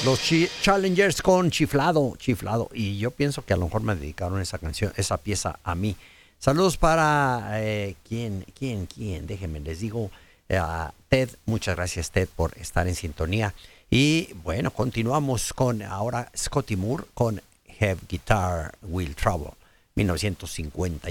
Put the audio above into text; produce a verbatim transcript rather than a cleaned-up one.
Los Chi- Challengers con Chiflado, Chiflado. Y yo pienso que a lo mejor me dedicaron esa canción, esa pieza a mí. Saludos para eh, quién, quién, quién, déjenme les digo, eh, a Ted. Muchas gracias, Ted, por estar en sintonía. Y bueno, continuamos con ahora Scotty Moore con Have Guitar Will Trouble, mil novecientos cincuenta y